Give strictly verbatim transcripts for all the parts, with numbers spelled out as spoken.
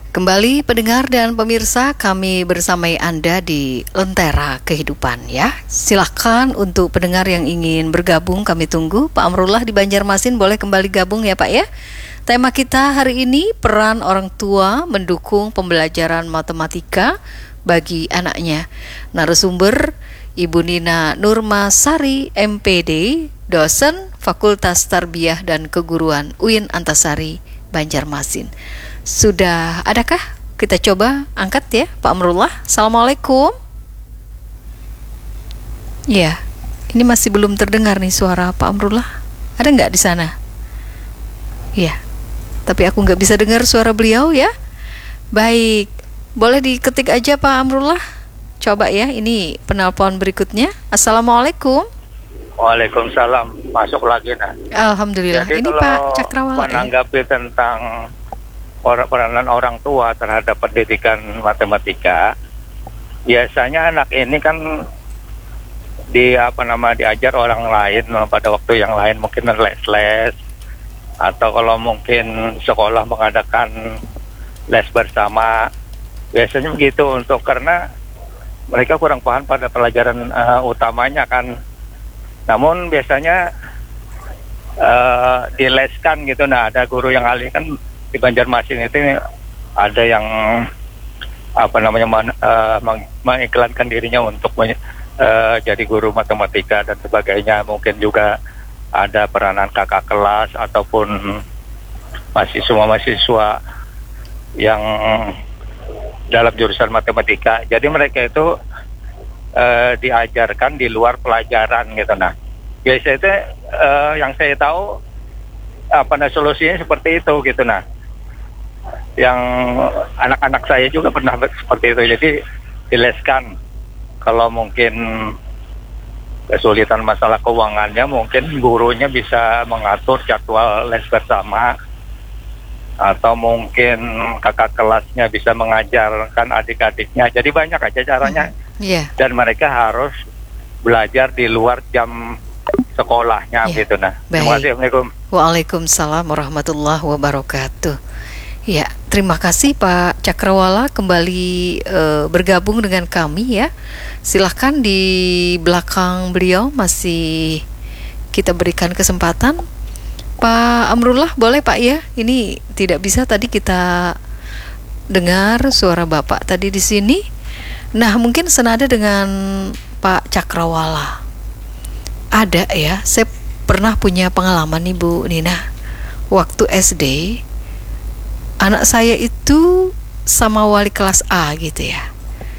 Kembali pendengar dan pemirsa, kami bersamai Anda di Lentera Kehidupan ya. Silahkan untuk pendengar yang ingin bergabung, kami tunggu. Pak Amrullah di Banjarmasin boleh kembali gabung ya Pak ya. Tema kita hari ini, peran orang tua mendukung pembelajaran matematika bagi anaknya. Narasumber Ibu Nina Nurmasari M P D, dosen Fakultas Tarbiyah dan Keguruan U I N Antasari, Banjarmasin. Sudah adakah? Kita coba angkat ya Pak Amrullah. Assalamualaikum. Ya, ini masih belum terdengar nih suara Pak Amrullah. Ada nggak di sana? Ya, tapi aku nggak bisa dengar suara beliau ya. Baik, boleh diketik aja Pak Amrullah. Coba ya, ini penelpon berikutnya. Assalamualaikum. Waalaikumsalam. Masuk lagi nah. Alhamdulillah. Jadi ini Pak Cakrawala. Menanggapi ya? Tentang peranan orang tua terhadap pendidikan matematika, biasanya anak ini kan di apa nama diajar orang lain pada waktu yang lain, mungkin les-les atau kalau mungkin sekolah mengadakan les bersama, biasanya begitu untuk karena mereka kurang paham pada pelajaran uh, utamanya kan. Namun biasanya uh, dileskan gitu. Nah, ada guru yang ahli kan di Banjarmasin itu ada yang apa namanya man, uh, meng, mengiklankan dirinya untuk men, uh, jadi guru matematika dan sebagainya. Mungkin juga ada peranan kakak kelas ataupun mahasiswa-mahasiswa yang dalam jurusan matematika. Jadi mereka itu uh, diajarkan di luar pelajaran gitu. Nah, biasanya itu uh, yang saya tahu apa nah solusinya seperti itu gitu. Nah, yang anak-anak saya juga pernah seperti itu, jadi dileskan. Kalau mungkin kesulitan masalah keuangannya, mungkin gurunya bisa mengatur jadwal les bersama, atau mungkin kakak kelasnya bisa mengajarkan adik-adiknya. Jadi banyak aja caranya. Mm-hmm. Yeah. Dan mereka harus belajar di luar jam sekolahnya yeah. gitu. Nah, baik. Terima kasih. Assalamualaikum. Waalaikumsalam warahmatullahi wabarakatuh. Ya, terima kasih Pak Cakrawala kembali e, bergabung dengan kami ya. Silahkan di belakang beliau masih kita berikan kesempatan. Pak Amrullah boleh Pak ya? Ini tidak bisa tadi kita dengar suara Bapak tadi di sini. Nah, mungkin senada dengan Pak Cakrawala. Ada ya, saya pernah punya pengalaman nih Bu Nina. Waktu S D, anak saya itu sama wali kelas A gitu ya.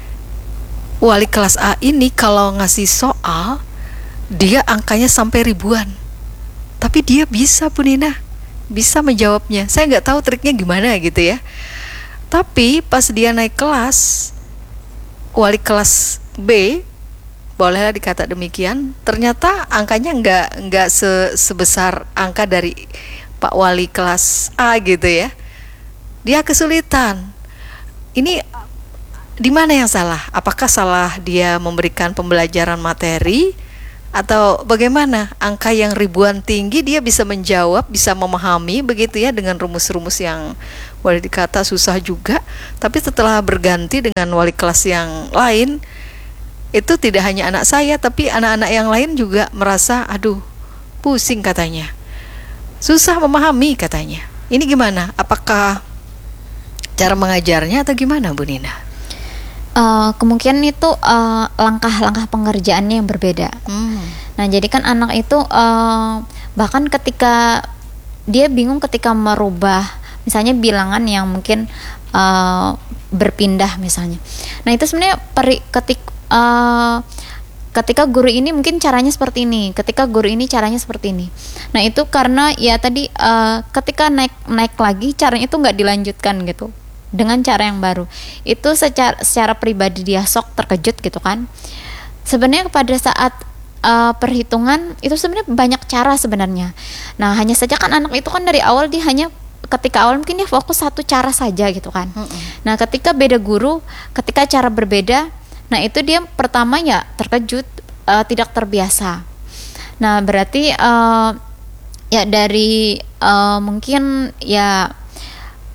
Wali kelas A ini kalau ngasih soal, dia angkanya sampai ribuan. Tapi dia bisa Bu Nina, bisa menjawabnya. Saya nggak tahu triknya gimana gitu ya. Tapi pas dia naik kelas, wali kelas B, bolehlah dikata demikian, ternyata angkanya nggak nggak se- sebesar angka dari Pak wali kelas A gitu ya. Dia kesulitan. Ini di mana yang salah? Apakah salah dia memberikan pembelajaran materi atau bagaimana? Angka yang ribuan tinggi dia bisa menjawab, bisa memahami begitu ya dengan rumus-rumus yang boleh dikata susah juga. Tapi setelah berganti dengan wali kelas yang lain, itu tidak hanya anak saya tapi anak-anak yang lain juga merasa aduh pusing katanya. Susah memahami katanya. Ini gimana? Apakah cara mengajarnya atau gimana Bu Nina? Uh, kemungkinan itu uh, langkah-langkah pengerjaannya yang berbeda. Hmm. Nah, jadi kan anak itu uh, bahkan ketika dia bingung ketika merubah misalnya bilangan yang mungkin uh, berpindah misalnya. Nah, itu sebenarnya peri, ketik, uh, ketika guru ini mungkin caranya seperti ini, ketika guru ini caranya seperti ini. Nah, itu karena ya tadi uh, ketika naik naik lagi caranya itu nggak dilanjutkan gitu dengan cara yang baru. Itu secara secara pribadi dia sok terkejut gitu kan. Sebenarnya pada saat uh, perhitungan itu sebenarnya banyak cara sebenarnya. Nah, hanya saja kan anak itu kan dari awal dia hanya ketika awal mungkin dia fokus satu cara saja gitu kan. Mm-hmm. Nah, ketika beda guru, ketika cara berbeda, nah itu dia pertama ya terkejut, uh, tidak terbiasa. Nah, berarti uh, ya dari uh, mungkin ya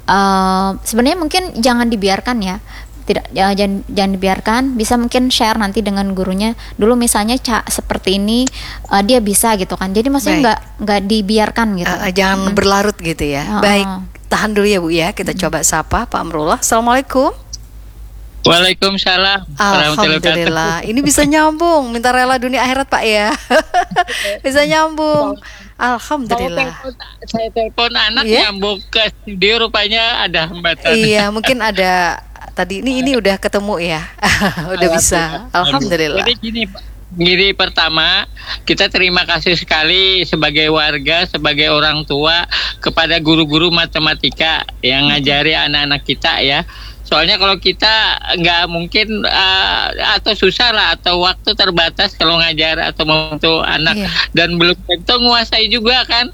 uh, sebenarnya mungkin jangan dibiarkan ya, tidak ya, jangan jangan dibiarkan, bisa mungkin share nanti dengan gurunya dulu, misalnya Cak seperti ini uh, dia bisa gitu kan, jadi maksudnya nggak nggak dibiarkan gitu, uh, jangan hmm. berlarut gitu ya. uh, Baik, tahan dulu ya Bu ya, kita hmm. coba sapa Pak Amrullah. Assalamualaikum. Waalaikumsalam. Alhamdulillah, ini bisa nyambung, minta rela dunia akhirat Pak ya. Bisa nyambung. Alhamdulillah. Saya telepon anak yeah? nyambung ke studio, rupanya ada hambatan. Iya, mungkin ada tadi ini ini udah ketemu ya. Udah bisa. Alhamdulillah. Jadi gini, Gini, pertama kita terima kasih sekali sebagai warga, sebagai orang tua kepada guru-guru matematika yang ngajari anak-anak kita ya. Soalnya kalau kita nggak mungkin uh, atau susah lah, atau waktu terbatas kalau ngajar atau membantu anak, iya. dan belum tentu nguasai juga kan.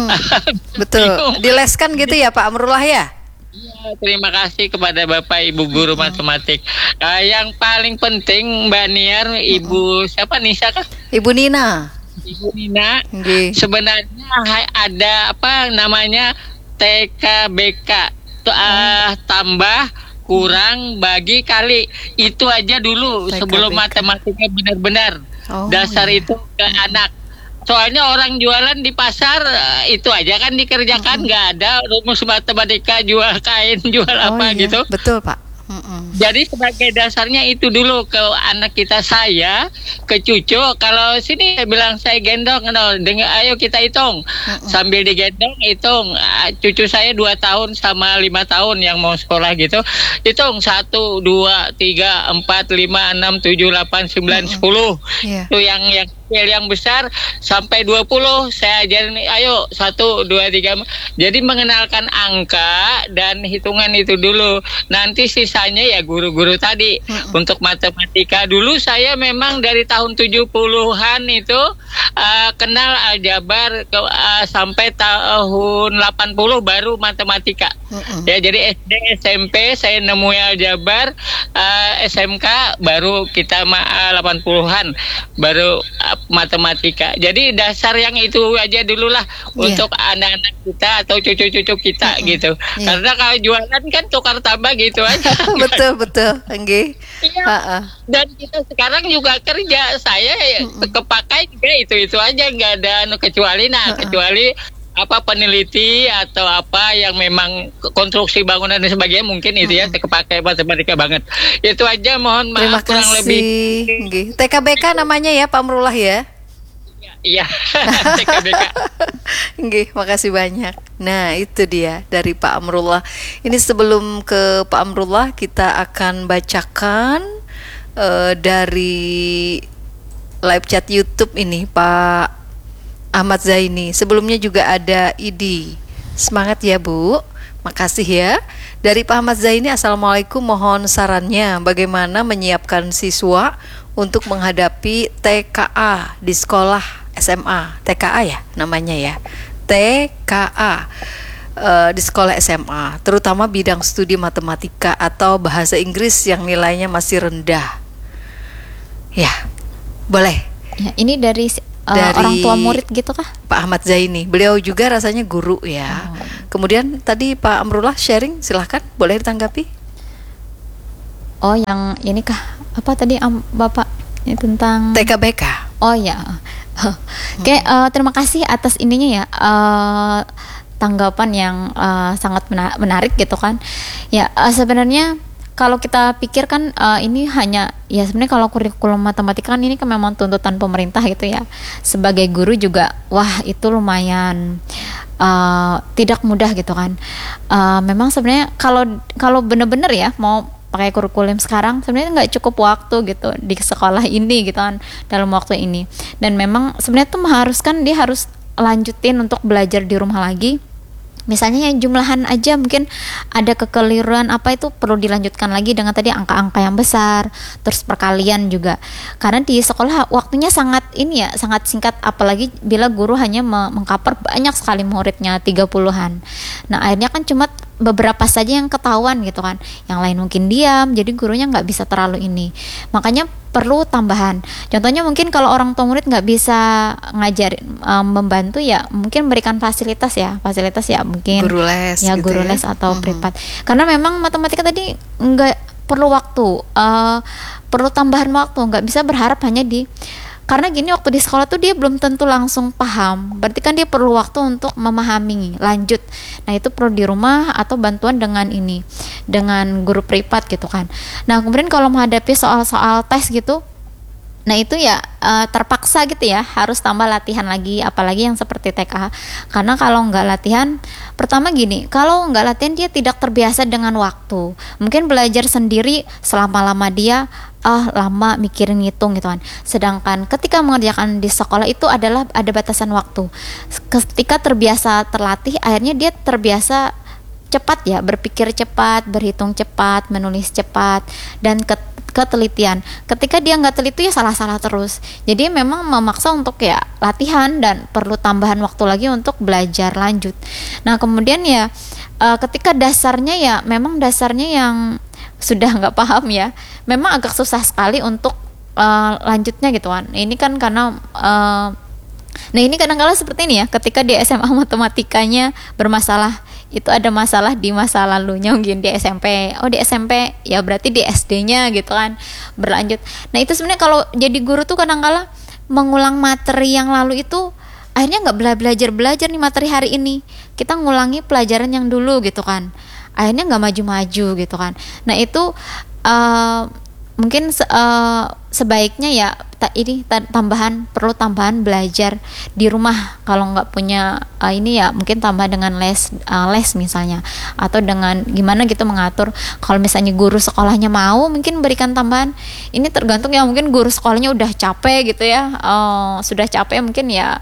Betul. Dileskan gitu ya Pak Amrullah ya. Iya, terima kasih kepada Bapak Ibu guru matematik. Uh, yang paling penting Mbak Niar, Ibu siapa, Nisa kah? Ibu Nina. Ibu Nina. Okay. Sebenarnya ada apa namanya T K B K, uh, hmm. tambah kurang bagi kali, itu aja dulu T K B K. Sebelum matematika benar-benar oh, dasar iya. itu ke anak. Soalnya orang jualan di pasar itu aja kan dikerjakan, nggak mm-hmm. ada rumus matematika, jual kain, jual oh, apa iya. gitu. Betul Pak. Mm-mm. Jadi sebagai dasarnya itu dulu ke anak kita, saya ke cucu. Kalau sini saya bilang saya gendong, no, dengan ayo kita hitung. Mm-mm. Sambil digendong hitung. Cucu saya dua tahun sama lima tahun yang mau sekolah gitu. Hitung satu, dua, tiga, empat, lima, enam, tujuh, delapan, sembilan, sepuluh. Itu yang yang yang besar sampai dua puluh saya ajarin, ayo satu, dua, tiga. Jadi mengenalkan angka dan hitungan itu dulu. Nanti sisanya ya guru-guru tadi. Mm-mm. Untuk matematika dulu saya memang dari tahun tujuh puluhan itu uh, kenal aljabar ke, uh, sampai tahun delapan puluh baru matematika. Mm-mm. Ya, jadi S D S M P saya nemu aljabar, uh, S M K baru kita uh, delapan puluhan baru uh, matematika. Jadi dasar yang itu aja dulu lah, yeah. untuk anak-anak kita atau cucu-cucu kita mm-hmm. gitu. Yeah. Karena kalau jualan kan tukar tambah gitu aja. Betul betul, enggih. Iya. Uh-uh. Dan kita sekarang juga kerja, saya mm-hmm. kepakai juga itu-itu aja, nggak ada anu kecuali nah uh-uh. kecuali apa peneliti atau apa yang memang konstruksi bangunan dan sebagainya, mungkin itu ya kepakai matematika banget. Itu aja, mohon maaf. Terima kurang kasih. Lebih. T K B K namanya ya Pak Amrullah ya. Iya. T K B K. Nggih, makasih banyak. Nah, itu dia dari Pak Amrullah. Ini sebelum ke Pak Amrullah, kita akan bacakan uh, dari live chat YouTube ini Pak Ahmad Zaini. Sebelumnya juga ada Idi. Semangat ya Bu. Makasih ya. Dari Pak Ahmad Zaini, Assalamualaikum, mohon sarannya bagaimana menyiapkan siswa untuk menghadapi T K A di sekolah S M A. T K A ya namanya ya. T K A uh, di sekolah S M A, terutama bidang studi matematika atau bahasa Inggris yang nilainya masih rendah. Ya, boleh. Ya, ini dari Uh, dari orang tua murid gitu kah? Pak Ahmad Zaini, beliau juga rasanya guru ya. Oh. Kemudian tadi Pak Amrullah sharing, silahkan boleh ditanggapi. Oh, yang ini kah? Apa tadi um, Bapak ini tentang T K B K? Oh ya. Oke, okay, uh, terima kasih atas ininya ya. Uh, tanggapan yang uh, sangat menarik gitu kan. Ya, uh, sebenarnya kalau kita pikirkan uh, ini hanya ya sebenarnya kalau kurikulum matematika kan ini kan memang tuntutan pemerintah gitu ya. Sebagai guru juga wah itu lumayan uh, tidak mudah gitu kan. Uh, memang sebenarnya kalau kalau benar-benar ya mau pakai kurikulum sekarang sebenarnya nggak cukup waktu gitu di sekolah ini gitu kan dalam waktu ini. Dan memang sebenarnya tuh mengharuskan dia harus lanjutin untuk belajar di rumah lagi. Misalnya yang jumlahan aja mungkin ada kekeliruan apa itu perlu dilanjutkan lagi dengan tadi angka-angka yang besar, terus perkalian juga. Karena di sekolah waktunya sangat ini ya, sangat singkat, apalagi bila guru hanya mengcover banyak sekali muridnya tiga puluhan. Nah, akhirnya kan cuma beberapa saja yang ketahuan gitu kan, yang lain mungkin diam, jadi gurunya nggak bisa terlalu ini, makanya perlu tambahan. Contohnya mungkin kalau orang tua murid nggak bisa ngajar um, membantu ya mungkin berikan fasilitas ya fasilitas ya mungkin guru les ya gitu guru ya? les atau Mhm. privat, karena memang matematika tadi nggak perlu waktu, uh, perlu tambahan waktu, nggak bisa berharap hanya di, karena gini waktu di sekolah tuh dia belum tentu langsung paham, berarti kan dia perlu waktu untuk memahami lanjut. Nah itu perlu di rumah atau bantuan dengan ini, dengan guru privat gitu kan. Nah kemudian kalau menghadapi soal-soal tes gitu, nah itu ya uh, terpaksa gitu ya harus tambah latihan lagi, apalagi yang seperti T K A, karena kalau nggak latihan, pertama gini, kalau nggak latihan dia tidak terbiasa dengan waktu, mungkin belajar sendiri selama-lama dia ah lama mikirin ngitung gitu kan, sedangkan ketika mengerjakan di sekolah itu adalah ada batasan waktu. Ketika terbiasa terlatih, akhirnya dia terbiasa cepat ya, berpikir cepat, berhitung cepat, menulis cepat, dan ke ketelitian. Ketika dia nggak teliti ya salah-salah terus. Jadi memang memaksa untuk ya latihan dan perlu tambahan waktu lagi untuk belajar lanjut. Nah kemudian ya uh, ketika dasarnya ya memang dasarnya yang sudah nggak paham ya, memang agak susah sekali untuk uh, lanjutnya gitu kan. Ini kan karena uh, nah ini kadang-kadang seperti ini ya, ketika di S M A matematikanya bermasalah, itu ada masalah di masa lalunya, mungkin di S M P, oh di S M P ya berarti di S D-nya gitu kan berlanjut. Nah itu sebenarnya kalau jadi guru tuh kadang-kadang mengulang materi yang lalu itu akhirnya nggak bela belajar belajar nih materi hari ini, kita ngulangi pelajaran yang dulu gitu kan, akhirnya nggak maju-maju gitu kan. Nah itu uh, mungkin uh, sebaiknya ya ta, ini ta, tambahan perlu tambahan belajar di rumah. Kalau nggak punya uh, ini ya mungkin tambah dengan les uh, les misalnya, atau dengan gimana gitu mengatur. Kalau misalnya guru sekolahnya mau mungkin berikan tambahan, ini tergantung ya, mungkin guru sekolahnya udah capek gitu ya, uh, sudah capek mungkin ya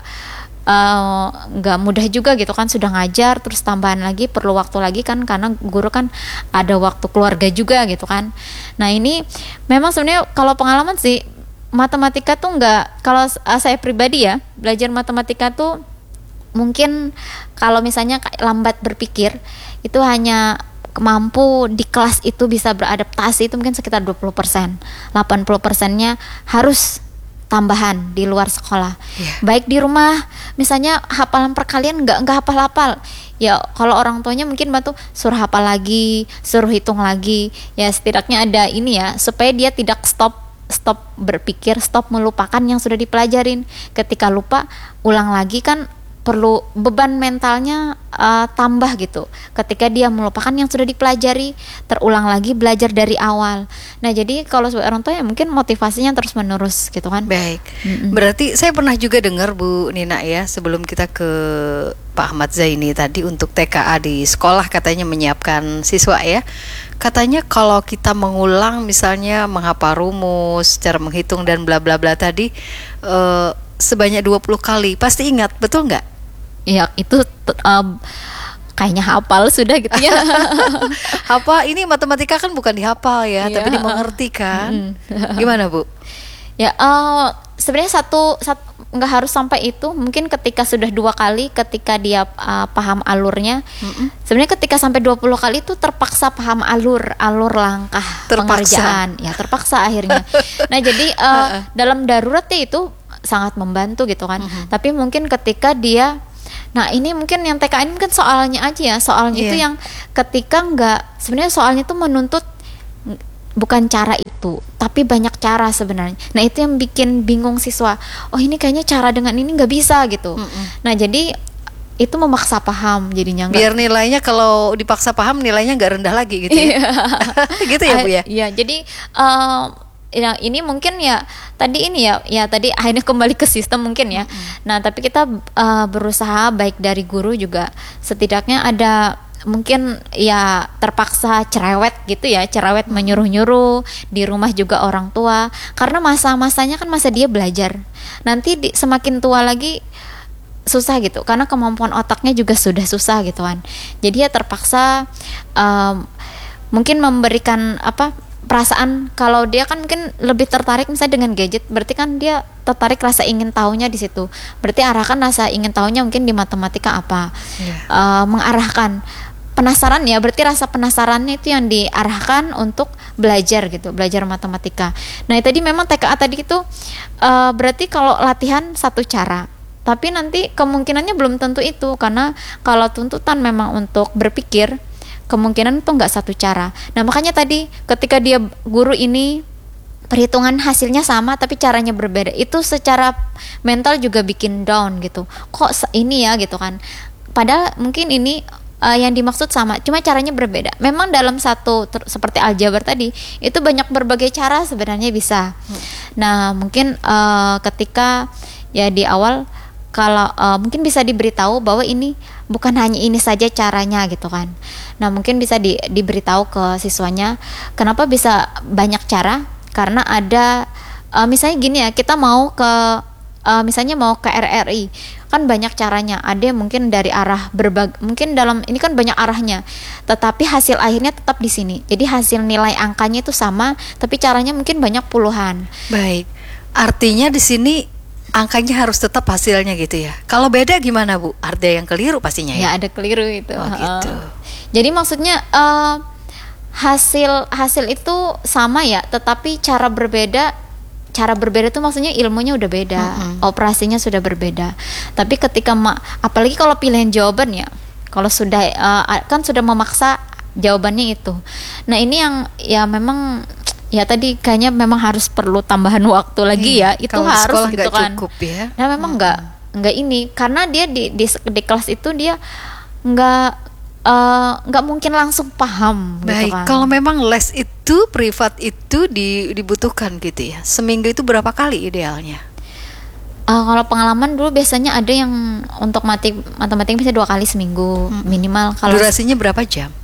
nggak uh, mudah juga gitu kan, sudah ngajar terus tambahan lagi perlu waktu lagi kan, karena guru kan ada waktu keluarga juga gitu kan. Nah ini memang sebenarnya kalau pengalaman sih matematika tuh nggak, kalau uh, saya pribadi ya belajar matematika tuh mungkin kalau misalnya lambat berpikir itu hanya mampu di kelas itu bisa beradaptasi itu mungkin sekitar dua puluh persen, delapan puluh persennya harus tambahan di luar sekolah, yeah. Baik di rumah, misalnya hafalan perkalian nggak nggak hafal-hafal, ya kalau orang tuanya mungkin bantu suruh hafal lagi, suruh hitung lagi, ya setidaknya ada ini ya, supaya dia tidak stop stop berpikir, stop melupakan yang sudah dipelajarin. Ketika lupa, ulang lagi kan perlu beban mentalnya uh, tambah gitu. Ketika dia melupakan yang sudah dipelajari, terulang lagi belajar dari awal. Nah jadi kalau sebagai orang tua ya mungkin motivasinya terus menerus gitu kan. Baik. Mm-mm. Berarti saya pernah juga dengar Bu Nina ya, sebelum kita ke Pak Ahmad Zaini tadi untuk T K A di sekolah katanya menyiapkan siswa ya. Katanya kalau kita mengulang misalnya menghafal rumus, cara menghitung dan bla bla bla tadi uh, sebanyak dua puluh kali pasti ingat, betul nggak? Ya itu um, kayaknya hafal sudah gitu ya. Apa ini matematika kan bukan dihafal ya, Iya. tapi dimengerti kan. Mm. Gimana Bu? Ya uh, sebenarnya satu, satu nggak harus sampai itu, mungkin ketika sudah dua kali, ketika dia uh, paham alurnya. Mm-mm. Sebenarnya ketika sampai dua puluh kali itu terpaksa paham alur alur langkah Terpaksa. pengerjaan, ya terpaksa akhirnya. Nah jadi uh, dalam darurat ya itu sangat membantu gitu kan. Mm-hmm. Tapi mungkin ketika dia, nah ini mungkin yang T K A ini mungkin soalnya aja ya, soalnya Yeah. itu yang ketika nggak, sebenarnya soalnya itu menuntut bukan cara itu, tapi banyak cara sebenarnya. Nah itu yang bikin bingung siswa. Oh ini kayaknya cara dengan ini nggak bisa gitu. Mm-mm. Nah jadi itu memaksa paham jadinya. Nggak, Biar nilainya kalau dipaksa paham nilainya nggak rendah lagi gitu ya. Gitu ya Bu ya. Iya jadi uh, ya ini mungkin ya tadi ini ya ya tadi akhirnya kembali ke sistem mungkin ya. Mm-hmm. Nah tapi kita uh, berusaha baik dari guru juga, setidaknya ada mungkin ya terpaksa cerewet gitu ya, cerewet menyuruh-nyuruh di rumah juga orang tua, karena masa-masanya kan masa dia belajar. Nanti di, semakin tua lagi susah gitu, karena kemampuan otaknya juga sudah susah gitu kan. Jadi ya terpaksa um, mungkin memberikan apa perasaan, kalau dia kan mungkin lebih tertarik misalnya dengan gadget, berarti kan dia tertarik rasa ingin tahunya di situ. Berarti arahkan rasa ingin tahunya mungkin di matematika apa, yeah. uh, mengarahkan penasaran ya, berarti rasa penasarannya itu yang diarahkan untuk belajar gitu, belajar matematika. Nah tadi memang T K A tadi itu uh, berarti kalau latihan satu cara, tapi nanti kemungkinannya belum tentu itu, karena kalau tuntutan memang untuk berpikir, kemungkinan itu nggak satu cara. Nah makanya tadi ketika dia guru ini perhitungan hasilnya sama tapi caranya berbeda, itu secara mental juga bikin down gitu, kok ini ya gitu kan, padahal mungkin ini Uh, yang dimaksud sama, cuma caranya berbeda. Memang dalam satu ter- seperti aljabar tadi itu banyak berbagai cara sebenarnya bisa. Hmm. Nah mungkin uh, ketika ya di awal kalau uh, mungkin bisa diberitahu bahwa ini bukan hanya ini saja caranya gitu kan. Nah mungkin bisa di, diberitahu ke siswanya kenapa bisa banyak cara, karena ada uh, misalnya gini ya, kita mau ke uh, misalnya mau ke R R I kan banyak caranya, ada yang mungkin dari arah berbagai, mungkin dalam ini kan banyak arahnya, tetapi hasil akhirnya tetap di sini. Jadi hasil nilai angkanya itu sama, tapi caranya mungkin banyak puluhan. Baik, artinya di sini angkanya harus tetap hasilnya gitu ya. Kalau beda gimana Bu? Ada yang keliru pastinya ya? Ya ada keliru itu. Oh, gitu. Uh, jadi maksudnya uh, hasil hasil itu sama ya, tetapi cara berbeda. Cara berbeda itu maksudnya ilmunya udah beda, mm-hmm. operasinya sudah berbeda. Tapi ketika ma- apalagi kalau pilihan jawaban ya, kalau sudah uh, kan sudah memaksa jawabannya itu. Nah ini yang ya memang ya tadi kayaknya memang harus perlu tambahan waktu lagi ya. Itu kalau harus sekolah gitu gak kan. Cukup ya. Nah memang nggak mm-hmm. nggak ini, karena dia di di, di kelas itu dia nggak nggak uh, mungkin langsung paham. Baik, gitu kan. Kalau memang les itu privat itu di, dibutuhkan gitu ya. Seminggu itu berapa kali idealnya? Uh, kalau pengalaman dulu biasanya ada yang untuk matik matematika bisa dua kali seminggu hmm. minimal. Kalau durasinya berapa jam?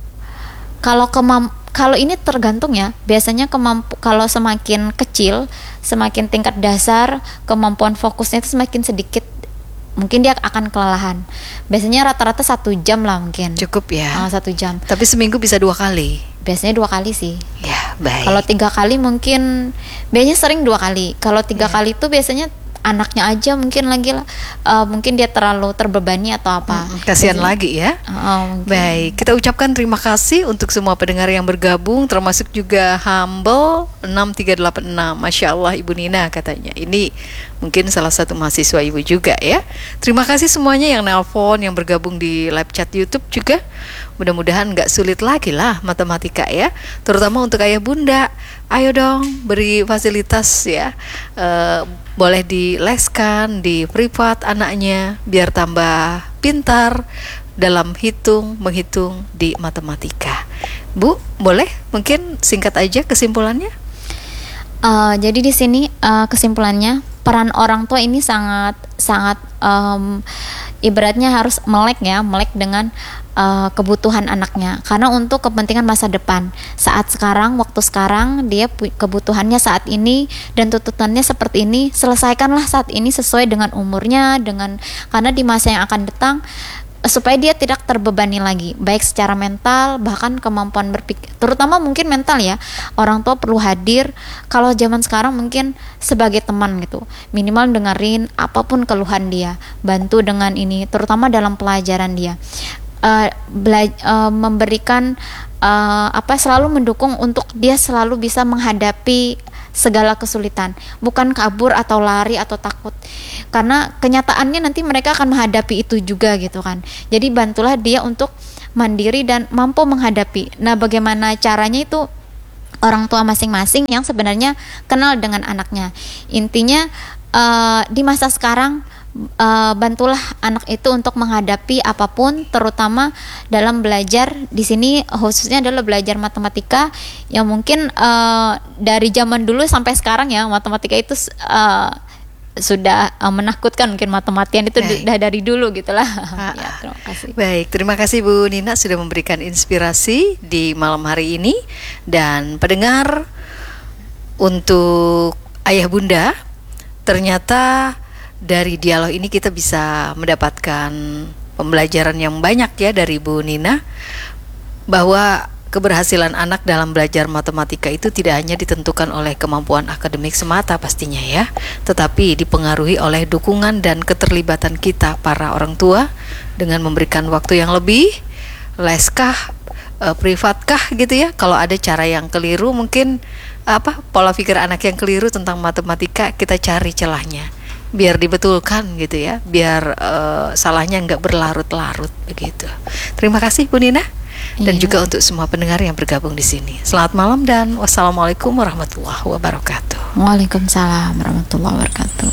Kalau kemam kalau ini tergantung ya. Biasanya kemampu kalau semakin kecil, semakin tingkat dasar, kemampuan fokusnya itu semakin sedikit, mungkin dia akan kelelahan. Biasanya rata-rata satu jam lah mungkin. Cukup ya. Uh, satu jam. Tapi seminggu bisa dua kali. Biasanya dua kali sih. Ya baik. Kalau tiga kali mungkin, biasanya sering dua kali. Kalau tiga ya. kali itu biasanya anaknya aja mungkin lagi lah, uh, mungkin dia terlalu terbebani atau apa. Hmm, kasihan Jadi, lagi ya. Uh, Baik, kita ucapkan terima kasih untuk semua pendengar yang bergabung, termasuk juga Humble enam tiga delapan enam. Masya Allah Ibu Nina katanya. Ini mungkin salah satu mahasiswa Ibu juga ya. Terima kasih semuanya yang nelpon, yang bergabung di live chat YouTube juga. Mudah-mudahan gak sulit lagi lah matematika ya, terutama untuk ayah bunda. Ayo dong beri fasilitas ya, e, boleh dileskan di privat anaknya biar tambah pintar dalam hitung menghitung di matematika. Bu, boleh mungkin singkat aja kesimpulannya? Uh, jadi di sini uh, kesimpulannya peran orang tua ini sangat sangat um, ibaratnya harus melek ya, melek dengan uh, kebutuhan anaknya, karena untuk kepentingan masa depan. Saat sekarang, waktu sekarang dia pu- kebutuhannya saat ini dan tuntutannya seperti ini, selesaikanlah saat ini sesuai dengan umurnya, dengan karena di masa yang akan datang supaya dia tidak terbebani lagi, baik secara mental, bahkan kemampuan berpikir, terutama mungkin mental ya. Orang tua perlu hadir. Kalau zaman sekarang mungkin sebagai teman gitu, minimal dengerin apapun keluhan dia, bantu dengan ini, terutama dalam pelajaran dia, uh, bela- uh, memberikan uh, apa selalu mendukung untuk dia selalu bisa menghadapi segala kesulitan, bukan kabur atau lari atau takut, karena kenyataannya nanti mereka akan menghadapi itu juga gitu kan. Jadi bantulah dia untuk mandiri dan mampu menghadapi. Nah bagaimana caranya itu orang tua masing-masing yang sebenarnya kenal dengan anaknya. Intinya uh, di masa sekarang Uh, bantulah anak itu untuk menghadapi apapun, terutama dalam belajar. Di sini khususnya adalah belajar matematika yang mungkin uh, dari zaman dulu sampai sekarang ya, matematika itu uh, sudah uh, menakutkan. Mungkin matematian itu d- dari dulu gitulah. Ya, terima kasih. Baik, terima kasih Bu Nina sudah memberikan inspirasi di malam hari ini. Dan pendengar, untuk ayah bunda, ternyata dari dialog ini kita bisa mendapatkan pembelajaran yang banyak ya dari Bu Nina, bahwa keberhasilan anak dalam belajar matematika itu tidak hanya ditentukan oleh kemampuan akademik semata pastinya ya, tetapi dipengaruhi oleh dukungan dan keterlibatan kita para orang tua dengan memberikan waktu yang lebih, leskah, uh, privatkah gitu ya. Kalau ada cara yang keliru, mungkin apa pola pikir anak yang keliru tentang matematika, kita cari celahnya biar dibetulkan gitu ya, biar uh, salahnya nggak berlarut-larut begitu. Terima kasih Bu Nina. Dan Iya. juga untuk semua pendengar yang bergabung di sini. Selamat malam dan wassalamualaikum warahmatullahi wabarakatuh. Waalaikumsalam warahmatullahi wabarakatuh.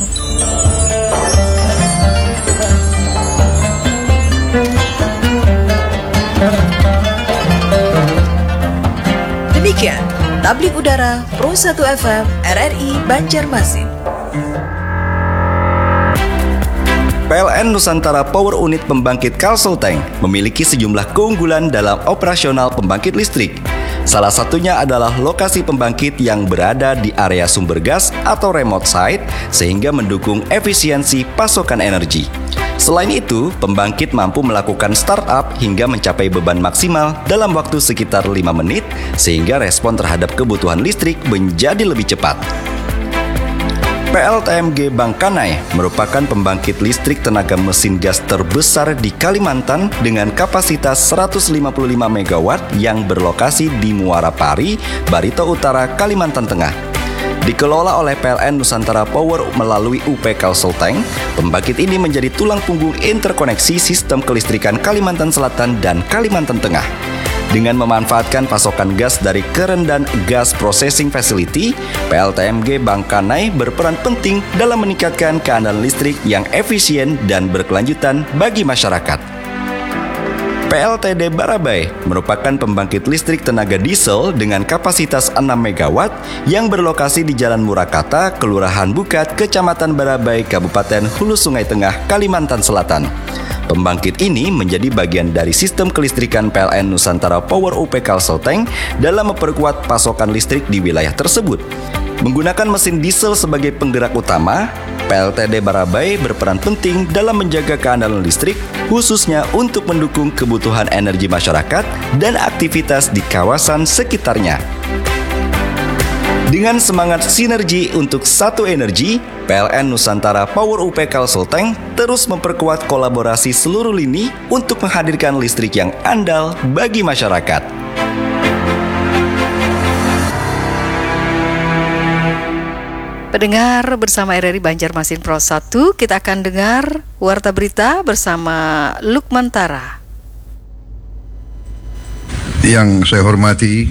Demikian Tablik Udara Pro satu F M R R I Banjarmasin. P L N Nusantara Power Unit Pembangkit Kalselteng memiliki sejumlah keunggulan dalam operasional pembangkit listrik. Salah satunya adalah lokasi pembangkit yang berada di area sumber gas atau remote site sehingga mendukung efisiensi pasokan energi. Selain itu, pembangkit mampu melakukan startup hingga mencapai beban maksimal dalam waktu sekitar lima menit sehingga respon terhadap kebutuhan listrik menjadi lebih cepat. P L T M G Bangkanai merupakan pembangkit listrik tenaga mesin gas terbesar di Kalimantan dengan kapasitas seratus lima puluh lima megawatt yang berlokasi di Muara Pari, Barito Utara, Kalimantan Tengah. Dikelola oleh P L N Nusantara Power melalui U P Kalselteng, pembangkit ini menjadi tulang punggung interkoneksi sistem kelistrikan Kalimantan Selatan dan Kalimantan Tengah. Dengan memanfaatkan pasokan gas dari Kerendan Gas Processing Facility, P L T M G Bangkanai berperan penting dalam meningkatkan keandalan listrik yang efisien dan berkelanjutan bagi masyarakat. P L T D Barabai merupakan pembangkit listrik tenaga diesel dengan kapasitas enam megawatt yang berlokasi di Jalan Murakata, Kelurahan Bukat, Kecamatan Barabai, Kabupaten Hulu Sungai Tengah, Kalimantan Selatan. Pembangkit ini menjadi bagian dari sistem kelistrikan P L N Nusantara Power U P Kalselteng dalam memperkuat pasokan listrik di wilayah tersebut. Menggunakan mesin diesel sebagai penggerak utama, P L T D Barabai berperan penting dalam menjaga keandalan listrik, khususnya untuk mendukung kebutuhan energi masyarakat dan aktivitas di kawasan sekitarnya. Dengan semangat sinergi untuk satu energi, P L N Nusantara Power U P Kalselteng terus memperkuat kolaborasi seluruh lini untuk menghadirkan listrik yang andal bagi masyarakat. Pendengar, bersama R R I Banjarmasin Pro satu, kita akan dengar Warta Berita bersama Lukman Tara. Yang saya hormati,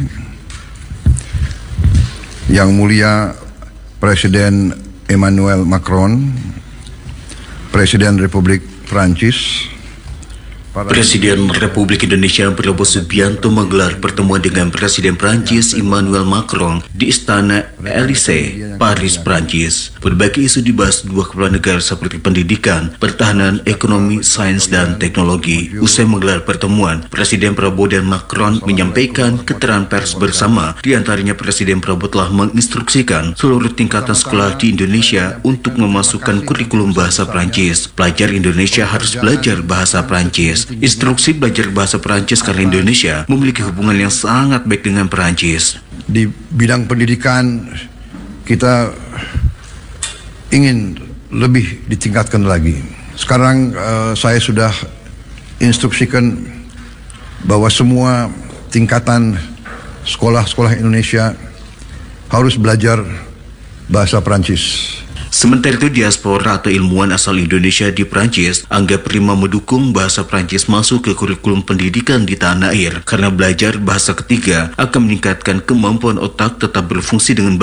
Yang Mulia Presiden Emmanuel Macron, Presiden Republik Prancis, Presiden Republik Indonesia Prabowo Subianto menggelar pertemuan dengan Presiden Prancis Emmanuel Macron di Istana Élysée, Paris, Prancis. Berbagai isu dibahas dua kepala negara seperti pendidikan, pertahanan, ekonomi, sains, dan teknologi. Usai menggelar pertemuan, Presiden Prabowo dan Macron menyampaikan keterangan pers bersama. Di antaranya Presiden Prabowo telah menginstruksikan seluruh tingkatan sekolah di Indonesia untuk memasukkan kurikulum bahasa Prancis. Pelajar Indonesia harus belajar bahasa Prancis. Instruksi belajar bahasa Perancis karena Indonesia memiliki hubungan yang sangat baik dengan Perancis. Di bidang pendidikan kita ingin lebih ditingkatkan lagi. Sekarang uh, saya sudah instruksikan bahwa semua tingkatan sekolah-sekolah Indonesia harus belajar bahasa Perancis. Sementara itu, diaspora atau ilmuwan asal Indonesia di Prancis anggap prima mendukung bahasa Prancis masuk ke kurikulum pendidikan di tanah air karena belajar bahasa ketiga akan meningkatkan kemampuan otak tetap berfungsi dengan